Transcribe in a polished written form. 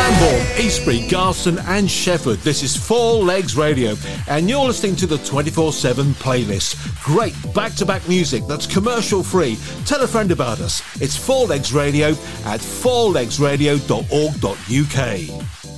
Cranbourne, Eastbury, Garston and Shefford. This is Four Legs Radio and you're listening to the 24/7 playlist. Great back-to-back music that's commercial free. Tell a friend about us. It's Four Legs Radio at fourlegsradio.org.uk.